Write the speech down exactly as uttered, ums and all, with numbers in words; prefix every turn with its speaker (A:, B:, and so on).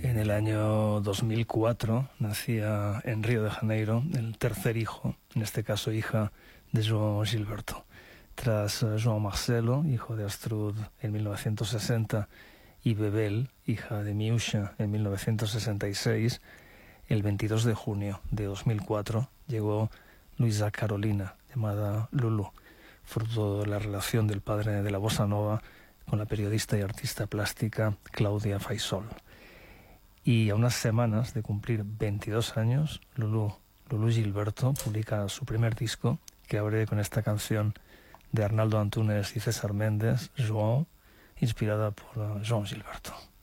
A: En el año dos mil cuatro nacía en Río de Janeiro el tercer hijo, en este caso hija de João Gilberto. Tras João Marcelo, hijo de Astrud en mil novecientos sesenta, y Bebel, hija de Miúcha en mil novecientos sesenta y seis, el veintidós de junio de dos mil cuatro llegó Luisa Carolina, llamada Lulu, fruto de la relación del padre de la bossa nova con la periodista y artista plástica Claudia Faisol. Y a unas semanas de cumplir veintidós años, Lulu, Lulu Gilberto publica su primer disco, que abre con esta canción de Arnaldo Antunes y César Méndez, João, inspirada por João Gilberto.